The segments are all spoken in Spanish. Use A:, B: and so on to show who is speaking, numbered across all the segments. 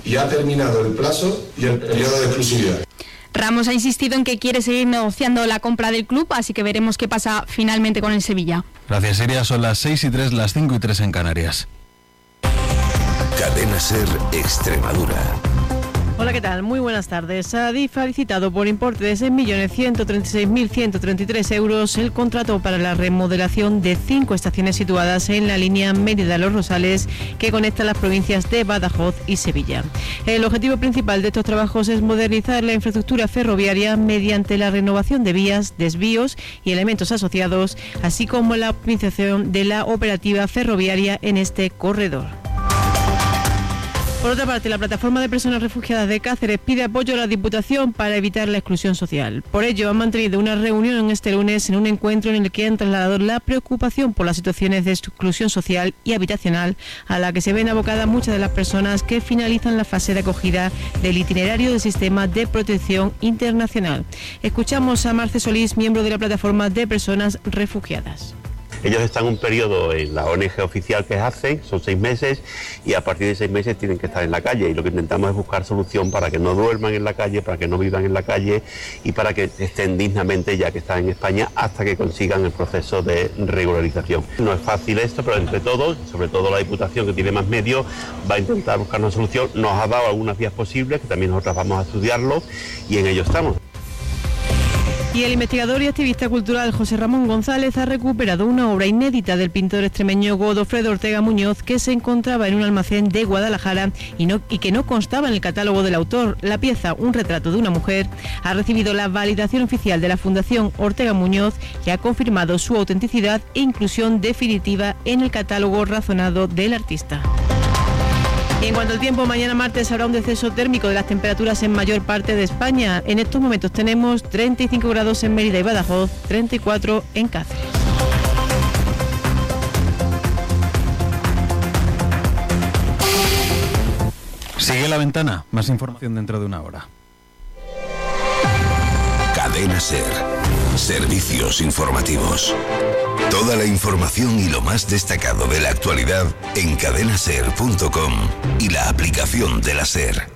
A: y ha terminado el plazo y el periodo de exclusividad.
B: Ramos ha insistido en que quiere seguir negociando la compra del club, así que veremos qué pasa finalmente con el Sevilla.
C: Gracias, Iria. Son las 6:03, las 5:03 en Canarias.
D: Cadena SER Extremadura.
E: Hola, ¿qué tal? Muy buenas tardes. Adif ha licitado por importe de 6.136.133 euros el contrato para la remodelación de 5 estaciones situadas en la línea Mérida-Los Rosales que conecta las provincias de Badajoz y Sevilla. El objetivo principal de estos trabajos es modernizar la infraestructura ferroviaria mediante la renovación de vías, desvíos y elementos asociados, así como la optimización de la operativa ferroviaria en este corredor. Por otra parte, la plataforma de personas refugiadas de Cáceres pide apoyo a la Diputación para evitar la exclusión social. Por ello, han mantenido una reunión este lunes en un encuentro en el que han trasladado la preocupación por las situaciones de exclusión social y habitacional a la que se ven abocadas muchas de las personas que finalizan la fase de acogida del itinerario del Sistema de Protección Internacional. Escuchamos a Marce Solís, miembro de la plataforma de personas refugiadas.
F: Ellos están un periodo en la ONG oficial que hacen, son 6 meses, y a partir de 6 meses tienen que estar en la calle. Y lo que intentamos es buscar solución para que no duerman en la calle, para que no vivan en la calle y para que estén dignamente ya que están en España hasta que consigan el proceso de regularización. No es fácil esto, pero entre todos, sobre todo la Diputación que tiene más medios, va a intentar buscar una solución. Nos ha dado algunas vías posibles, que también nosotras vamos a estudiarlo y en ello estamos.
E: Y el investigador y activista cultural José Ramón González ha recuperado una obra inédita del pintor extremeño Godofredo Ortega Muñoz que se encontraba en un almacén de Guadalajara y que no constaba en el catálogo del autor. La pieza, un retrato de una mujer, ha recibido la validación oficial de la Fundación Ortega Muñoz y ha confirmado su autenticidad e inclusión definitiva en el catálogo razonado del artista. Y en cuanto al tiempo, mañana martes habrá un descenso térmico de las temperaturas en mayor parte de España. En estos momentos tenemos 35 grados en Mérida y Badajoz, 34 en Cáceres.
C: Sigue La Ventana, más información dentro de una hora.
D: Cadena SER. Servicios informativos. Toda la información y lo más destacado de la actualidad en cadenaser.com y la aplicación de la SER.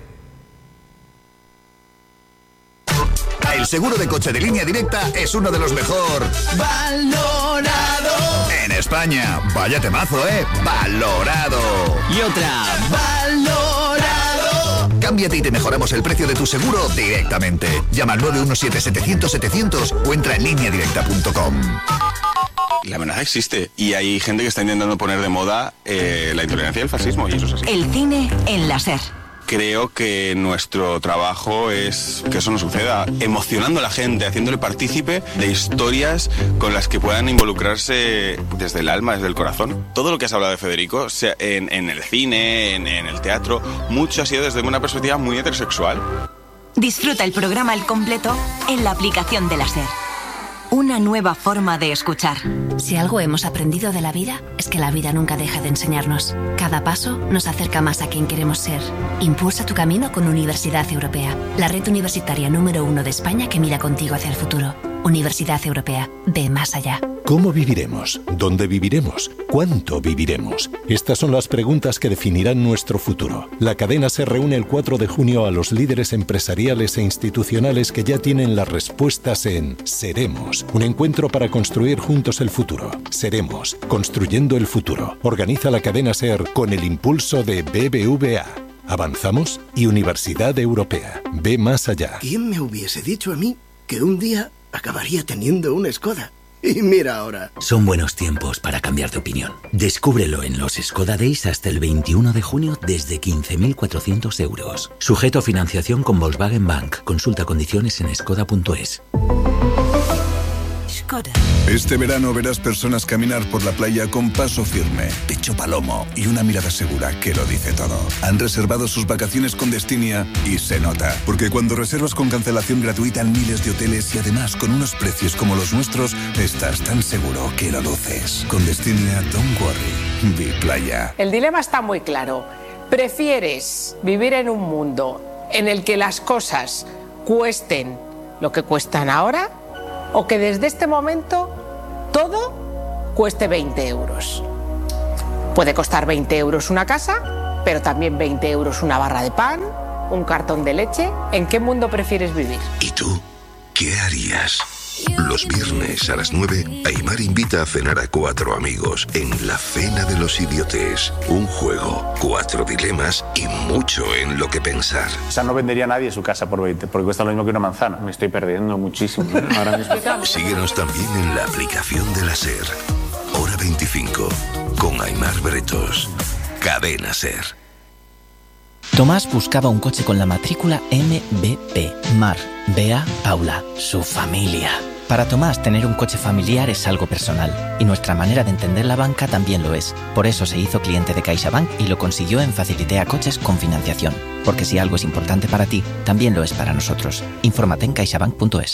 D: El seguro de coche de Línea Directa es uno de los mejor valorados en España. Vaya temazo, valorado.
G: Y otra, valorado.
D: Cámbiate y te mejoramos el precio de tu seguro directamente. Llama al 917-700-700 o entra en lineadirecta.com.
H: La amenaza existe y hay gente que está intentando poner de moda la intolerancia y el fascismo, y eso es así.
I: El cine en la SER.
H: Creo que nuestro trabajo es que eso no suceda, emocionando a la gente, haciéndole partícipe de historias con las que puedan involucrarse desde el alma, desde el corazón. Todo lo que has hablado de Federico, sea en el cine, en el teatro, mucho ha sido desde una perspectiva muy heterosexual.
I: Disfruta el programa al completo en la aplicación de la SER. Una nueva forma de escuchar.
J: Si algo hemos aprendido de la vida, es que la vida nunca deja de enseñarnos. Cada paso nos acerca más a quien queremos ser. Impulsa tu camino con Universidad Europea, la red universitaria número 1 de España que mira contigo hacia el futuro. Universidad Europea, ve más allá.
K: ¿Cómo viviremos? ¿Dónde viviremos? ¿Cuánto viviremos? Estas son las preguntas que definirán nuestro futuro. La cadena se reúne el 4 de junio a los líderes empresariales e institucionales que ya tienen las respuestas en Seremos, un encuentro para construir juntos el futuro. Seremos, construyendo el futuro. Organiza la cadena SER con el impulso de BBVA. ¿Avanzamos? Y Universidad Europea. Ve más allá.
L: ¿Quién me hubiese dicho a mí que un día acabaría teniendo una Skoda? Y mira ahora.
M: Son buenos tiempos para cambiar de opinión. Descúbrelo en los Skoda Days hasta el 21 de junio desde 15.400 euros. Sujeto a financiación con Volkswagen Bank. Consulta condiciones en skoda.es.
N: Este verano verás personas caminar por la playa con paso firme, pecho palomo y una mirada segura que lo dice todo. Han reservado sus vacaciones con Destinia y se nota, porque cuando reservas con cancelación gratuita en miles de hoteles y además con unos precios como los nuestros, estás tan seguro que lo luces. Con Destinia, don't worry, be playa.
O: El dilema está muy claro. ¿Prefieres vivir en un mundo en el que las cosas cuesten lo que cuestan ahora? ¿O que desde este momento todo cueste 20 euros? Puede costar 20 euros una casa pero también 20 euros una barra de pan, un cartón de leche. ¿En qué mundo prefieres vivir?
D: ¿Y tú qué harías? Los viernes a las 9, Aimar invita a cenar a 4 amigos en La Cena de los Idiotes. Un juego, 4 dilemas y mucho en lo que pensar.
G: O sea, no vendería a nadie su casa por 20, porque cuesta lo mismo que una manzana. Me estoy perdiendo muchísimo ahora mismo.
D: Síguenos también en la aplicación de la SER. Hora 25, con Aimar Bretos. Cadena SER.
P: Tomás buscaba un coche con la matrícula MBP. Mar, Bea, Paula, su familia. Para Tomás, tener un coche familiar es algo personal, y nuestra manera de entender la banca también lo es. Por eso se hizo cliente de CaixaBank y lo consiguió en Facilitea Coches con financiación. Porque si algo es importante para ti, también lo es para nosotros. Infórmate en caixabank.es.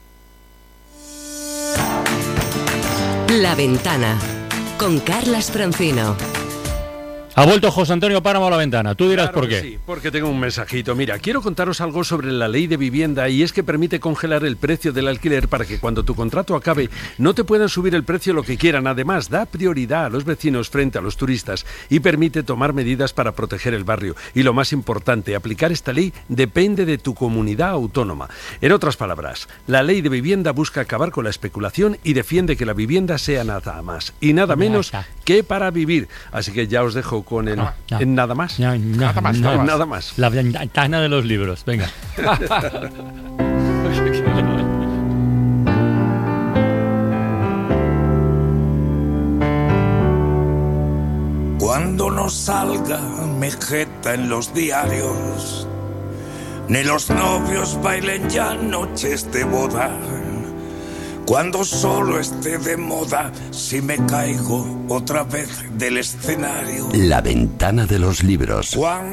Q: La Ventana, con Carlas Francino.
R: Ha vuelto José Antonio Páramo a la ventana. Tú dirás
S: claro
R: por qué.
S: Sí, porque tengo un mensajito. Mira, quiero contaros algo sobre la ley de vivienda, y es que permite congelar el precio del alquiler para que cuando tu contrato acabe no te puedan subir el precio lo que quieran. Además, da prioridad a los vecinos frente a los turistas y permite tomar medidas para proteger el barrio. Y lo más importante, aplicar esta ley depende de tu comunidad autónoma. En otras palabras, la ley de vivienda busca acabar con la especulación y defiende que la vivienda sea nada más y nada menos que para vivir. Así que ya os dejo con el en nada más. Nada más.
R: La ventana de los libros, venga.
T: Cuando no salga Mejeta en los diarios, ni los novios bailen ya noches de boda, cuando solo esté de moda si me caigo otra vez del escenario.
U: La ventana de los libros.